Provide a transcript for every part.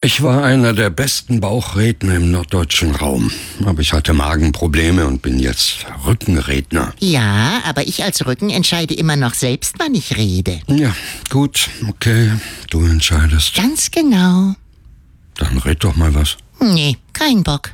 Ich war einer der besten Bauchredner im norddeutschen Raum. Aber ich hatte Magenprobleme und bin jetzt Rückenredner. Ja, aber ich als Rücken entscheide immer noch selbst, wann ich rede. Ja, gut, okay, du entscheidest. Ganz genau. Dann red doch mal was. Nee, kein Bock.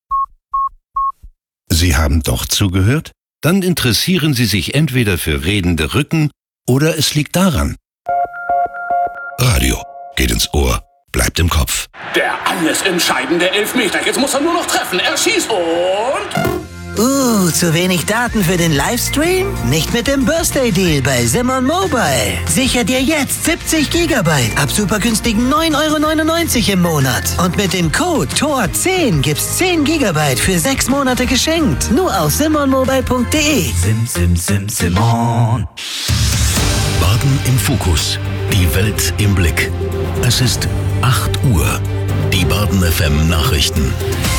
Sie haben doch zugehört? Dann interessieren Sie sich entweder für redende Rücken oder es liegt daran. Radio geht ins Ohr, bleibt im Kopf. Der alles entscheidende Elfmeter. Jetzt muss er nur noch treffen. Er schießt und... Zu wenig Daten für den Livestream? Nicht mit dem Birthday Deal bei Simon Mobile. Sicher dir jetzt 70 GB ab super günstigen 9,99 € im Monat. Und mit dem Code TOR10 gibt's 10 GB für 6 Monate geschenkt. Nur auf simonmobile.de. Simon. Baden im Fokus. Die Welt im Blick. Es ist 8 Uhr. Die Baden FM Nachrichten.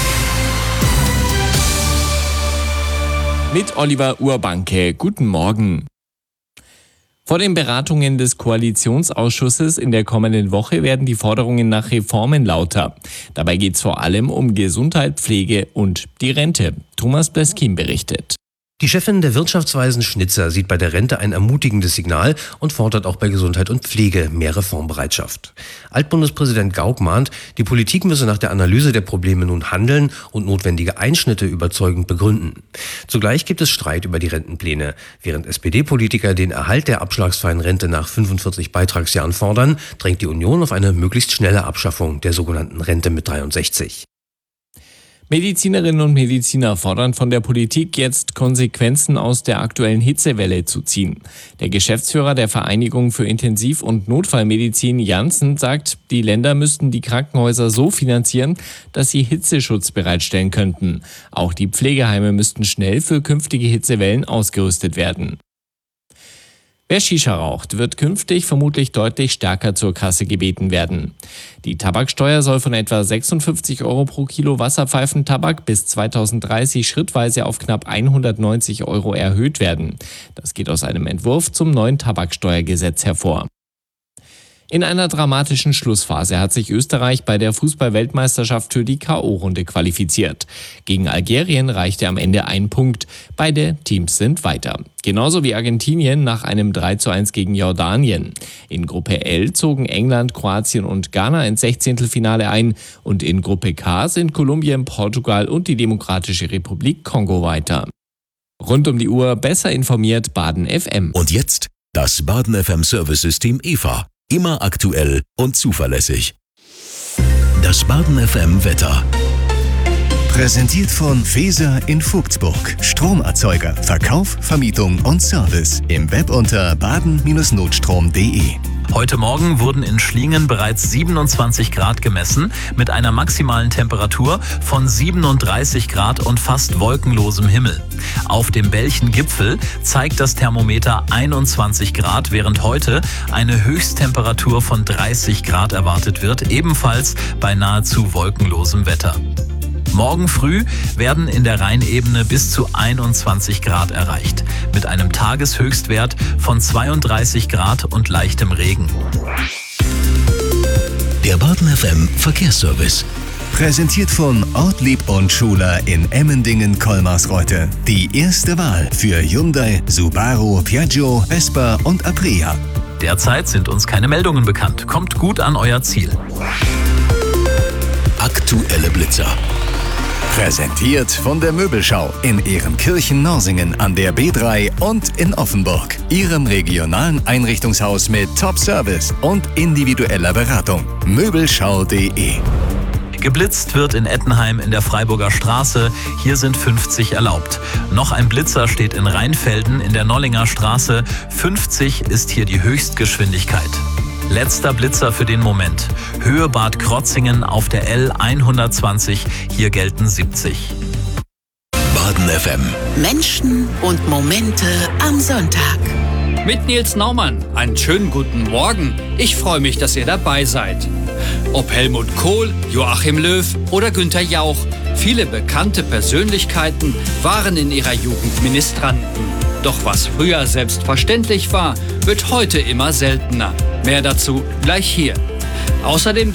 Mit Oliver Urbanke. Guten Morgen. Vor den Beratungen des Koalitionsausschusses in der kommenden Woche werden die Forderungen nach Reformen lauter. Dabei geht es vor allem um Gesundheit, Pflege und die Rente. Thomas Bleskin berichtet. Die Chefin der Wirtschaftsweisen Schnitzer sieht bei der Rente ein ermutigendes Signal und fordert auch bei Gesundheit und Pflege mehr Reformbereitschaft. Altbundespräsident Gauck mahnt, die Politik müsse nach der Analyse der Probleme nun handeln und notwendige Einschnitte überzeugend begründen. Zugleich gibt es Streit über die Rentenpläne. Während SPD-Politiker den Erhalt der abschlagsfreien Rente nach 45 Beitragsjahren fordern, drängt die Union auf eine möglichst schnelle Abschaffung der sogenannten Rente mit 63. Medizinerinnen und Mediziner fordern von der Politik jetzt Konsequenzen aus der aktuellen Hitzewelle zu ziehen. Der Geschäftsführer der Vereinigung für Intensiv- und Notfallmedizin Janssen sagt, die Länder müssten die Krankenhäuser so finanzieren, dass sie Hitzeschutz bereitstellen könnten. Auch die Pflegeheime müssten schnell für künftige Hitzewellen ausgerüstet werden. Wer Shisha raucht, wird künftig vermutlich deutlich stärker zur Kasse gebeten werden. Die Tabaksteuer soll von etwa 56 € pro Kilo Wasserpfeifentabak bis 2030 schrittweise auf knapp 190 € erhöht werden. Das geht aus einem Entwurf zum neuen Tabaksteuergesetz hervor. In einer dramatischen Schlussphase hat sich Österreich bei der Fußball-Weltmeisterschaft für die K.O.-Runde qualifiziert. Gegen Algerien reichte am Ende ein Punkt. Beide Teams sind weiter. Genauso wie Argentinien nach einem 3:1 gegen Jordanien. In Gruppe L zogen England, Kroatien und Ghana ins 16. ein und in Gruppe K sind Kolumbien, Portugal und die Demokratische Republik Kongo weiter. Rund um die Uhr besser informiert Baden FM. Und jetzt das Baden FM Service-System EVA. Immer aktuell und zuverlässig. Das Baden FM Wetter. Präsentiert von Feser in Vogtsburg. Stromerzeuger, Verkauf, Vermietung und Service. Im Web unter baden-notstrom.de. Heute Morgen wurden in Schlingen bereits 27 Grad gemessen, mit einer maximalen Temperatur von 37 Grad und fast wolkenlosem Himmel. Auf dem Belchen-Gipfel zeigt das Thermometer 21 Grad, während heute eine Höchsttemperatur von 30 Grad erwartet wird, ebenfalls bei nahezu wolkenlosem Wetter. Morgen früh werden in der Rheinebene bis zu 21 Grad erreicht, mit einem Tageshöchstwert von 32 Grad und leichtem Regen. Der Baden FM Verkehrsservice. Präsentiert von Ortlieb und Schuler in Emmendingen-Kolmarsreuth. Die erste Wahl für Hyundai, Subaru, Piaggio, Vespa und Aprilia. Derzeit sind uns keine Meldungen bekannt. Kommt gut an euer Ziel. Aktuelle Blitzer. Präsentiert von der Möbelschau in Ehrenkirchen-Norsingen an der B3 und in Offenburg. Ihrem regionalen Einrichtungshaus mit Top-Service und individueller Beratung. Möbelschau.de. Geblitzt wird in Ettenheim in der Freiburger Straße. Hier sind 50 erlaubt. Noch ein Blitzer steht in Rheinfelden in der Nollinger Straße. 50 ist hier die Höchstgeschwindigkeit. Letzter Blitzer für den Moment. Höhe Bad Krotzingen auf der L 120. Hier gelten 70. Baden FM. Menschen und Momente am Sonntag. Mit Nils Naumann. Einen schönen guten Morgen. Ich freue mich, dass ihr dabei seid. Ob Helmut Kohl, Joachim Löw oder Günther Jauch, viele bekannte Persönlichkeiten waren in ihrer Jugend Ministranten. Doch was früher selbstverständlich war, wird heute immer seltener. Mehr dazu gleich hier. Außerdem